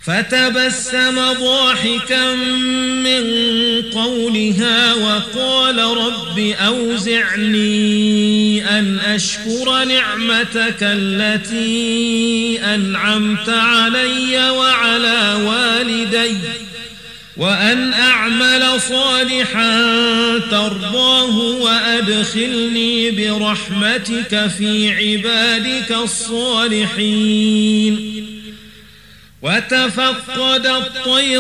فتبسم ضاحكا من قولها وقال رب أوزعني أن أشكر نعمتك التي أنعمت علي وعلى والدي وأن أعمل صالحا ترضاه وأدخلني برحمتك في عبادك الصالحين. وتفقد الطير